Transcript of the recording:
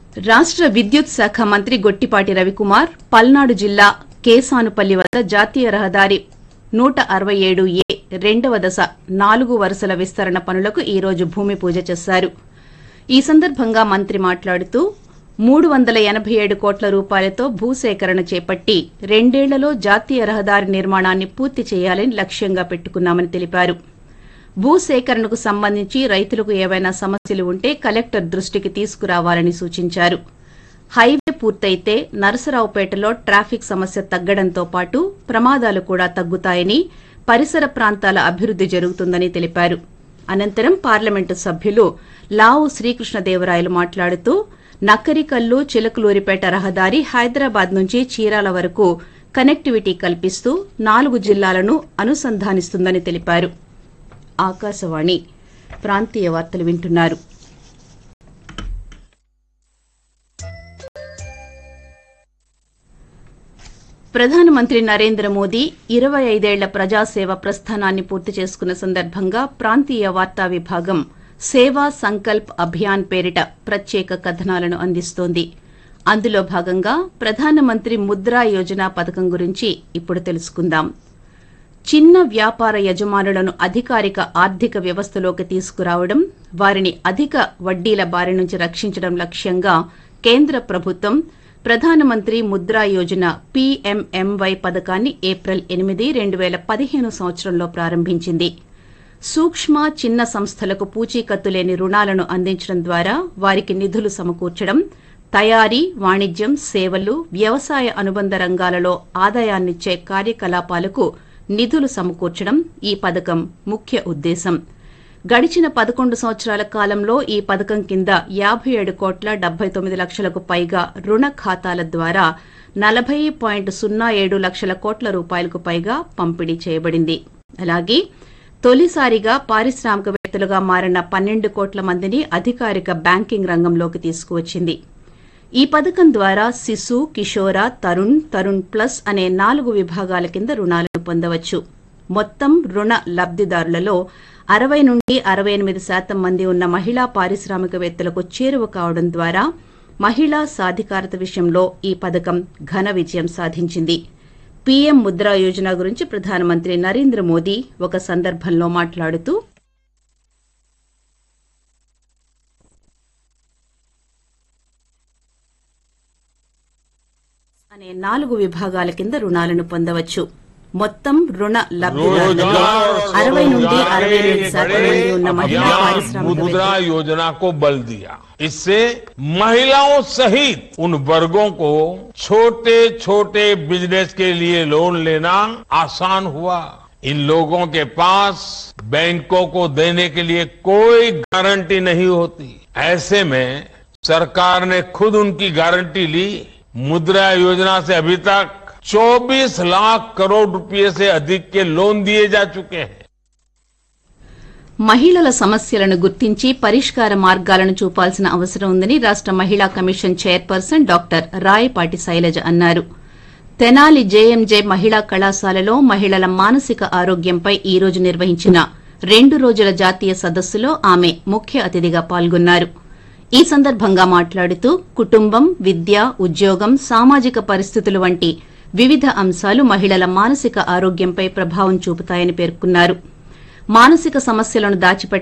రాష్ట్ర విద్యుత్ శాఖ మంత్రి గొట్టిపాటి రవికుమార్ పల్నాడు జిల్లా కేసానుపల్లి వద్ద జాతీయ రహదారి 167A రెండవ దశ 4 వరుసల విస్తరణ పనులకు ఈ రోజు భూమి పూజ చేశారు. ఈ సందర్భంగా మంత్రి మాట్లాడుతూ 387 కోట్ల రూపాయలతో భూసేకరణ చేపట్టి రెండేళ్లలో జాతీయ రహదారి నిర్మాణాన్ని పూర్తి చేయాలని లక్ష్యంగా పెట్టుకున్నామని తెలిపారు. భూసేకరణకు సంబంధించి రైతులకు ఏవైనా సమస్యలు ఉంటే కలెక్టర్ దృష్టికి తీసుకురావాలని సూచించారు. హైవే పూర్తయితే నరసరావుపేటలో ట్రాఫిక్ సమస్య తగ్గడంతో పాటు ప్రమాదాలు కూడా తగ్గుతాయని, పరిసర ప్రాంతాల అభివృద్ది జరుగుతుందని తెలిపారు. అనంతరం పార్లమెంటు సభ్యులు లావు శ్రీకృష్ణదేవరాయలు మాట్లాడుతూ నక్కరికల్లు చిలకలూరిపేట రహదారి హైదరాబాద్ నుంచి చీరాల వరకు కనెక్టివిటీ కల్పిస్తూ 4 జిల్లాలను అనుసంధానిస్తుందని తెలిపారు. ఆకాశవాణి ప్రాంతీయ వార్తలు వింటున్నారు. ప్రధానమంత్రి నరేంద్ర మోదీ 25 ఏళ్ల ప్రజాసేవ ప్రస్థానాన్ని పూర్తి చేసుకున్న సందర్భంగా ప్రాంతీయ వార్తా విభాగం సేవా సంకల్ప్ అభియాన్ పేరిట ప్రత్యేక కథనాలను అందిస్తోంది. అందులో భాగంగా ప్రధానమంత్రి ముద్రా యోజన పథకం గురించి ఇప్పుడు తెలుసుకుందాం. చిన్న వ్యాపార యజమానులను అధికారిక ఆర్థిక వ్యవస్థలోకి తీసుకురావడం, వారిని అధిక వడ్డీల బారి నుంచి రక్షించడం లక్ష్యంగా కేంద్ర ప్రభుత్వం ప్రధానమంత్రి ముద్రా యోజన PMMY పథకాన్ని ఏప్రిల్ 8, 2015 సంవత్సరంలో ప్రారంభించింది. సూక్ష్మ చిన్న సంస్థలకు పూచీకత్తు లేని రుణాలను అందించడం ద్వారా వారికి నిధులు సమకూర్చడం, తయారీ, వాణిజ్యం, సేవలు, వ్యవసాయ అనుబంధ రంగాలలో ఆదాయాన్నిచ్చే కార్యకలాపాలకు నిధులు సమకూర్చడం ఈ పథకం ముఖ్య ఉద్దేశం. గడిచిన 11 సంవత్సరాల కాలంలో ఈ పథకం కింద 57 కోట్ల 79 లక్షలకు పైగా రుణ ఖాతాల ద్వారా 40.07 లక్షల కోట్ల రూపాయలకు పైగా పంపిణీ చేయబడింది. అలాగే తొలిసారిగా పారిశ్రామికవేత్తలుగా మారిన 12 కోట్ల మందిని అధికారిక బ్యాంకింగ్ రంగంలోకి తీసుకువచ్చింది. ఈ పథకం ద్వారా శిశు, కిషోర, తరుణ్ ప్లస్ అనే 4 విభాగాల కింద రుణాలను పొందవచ్చు. మొత్తం రుణ లబ్దిదారులలో 60 నుండి 68% మంది ఉన్న మహిళా పారిశ్రామికవేత్తలకు చేరువ కావడం ద్వారా మహిళా సాధికారత విషయంలో ఈ పథకం ఘన విజయం సాధించింది. పీఎం ముద్రా యోజన గురించి ప్రధానమంత్రి నరేంద్ర మోదీ ఒక సందర్భంలో మాట్లాడుతూ అనే 4 విభాగాల కింద రుణాలను పొందవచ్చు. మొత్తం రుణ లబ్ధిదారులలో 60 నుండి 68% మంది ఉన్న మహిళా मुद्रा योजना को बल दिया. इससे महिलाओं सहित उन वर्गों को छोटे छोटे बिजनेस के लिए लोन लेना आसान हुआ. इन लोगों के पास बैंकों को देने के लिए कोई गारंटी नहीं होती. ऐसे में सरकार ने खुद उनकी गारंटी ली. मुद्रा योजना से अभी तक 24 लाख करोड़ रुपए से अधिक के लोन दिए जा चुके हैं. మహిళల సమస్యలను గుర్తించి పరిష్కార మార్గాలను చూపాల్సిన అవసరం ఉందని రాష్ట మహిళా commission chairperson doctor Rayapati Shailaja అన్నారు. తెనాలి జేఎంజే మహిళా కళాశాలలో మహిళల మానసిక ఆరోగ్యంపై ఈ రోజు నిర్వహించిన 2 రోజుల జాతీయ సదస్సులో ఆమె ముఖ్య అతిథిగా పాల్గొన్నారు. ఈ సందర్భంగా మాట్లాడుతూ కుటుంబం, విద్య, ఉద్యోగం, సామాజిక పరిస్థితులు వంటి వివిధ అంశాలు మహిళల మానసిక ఆరోగ్యంపై ప్రభావం చూపుతాయని పేర్కొన్నారు. మానసిక సమస్యలను దాచిపెట్ట